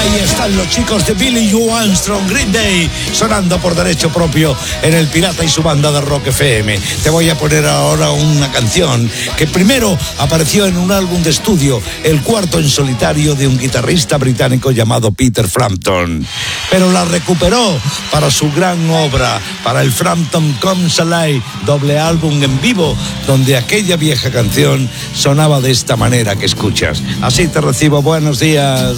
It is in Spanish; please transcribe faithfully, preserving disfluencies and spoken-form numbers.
Ahí están los chicos de Billy Joe Armstrong, Green Day, sonando por derecho propio en El Pirata y su banda de Rock F M. Te voy a poner ahora una canción que primero apareció en un álbum de estudio, el cuarto en solitario de un guitarrista británico llamado Peter Frampton. Pero la recuperó para su gran obra, para el Frampton Comes Alive, doble álbum en vivo, donde aquella vieja canción sonaba de esta manera que escuchas. Así te recibo, buenos días.